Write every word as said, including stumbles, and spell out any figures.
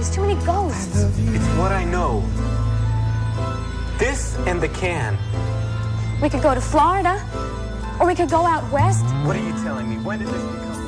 There's too many ghosts. It's what I know. This and the can. We could go to Florida, or we could go out west. What are you telling me? When did this become?